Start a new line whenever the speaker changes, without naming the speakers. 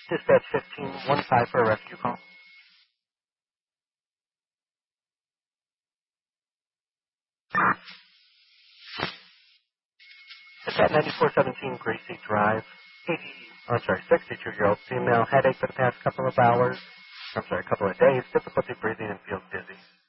Dispatch 1515 for a rescue call. It's at 9417 Gracie Drive. 62-year-old female, headache for the past couple of days, difficulty breathing and feels dizzy.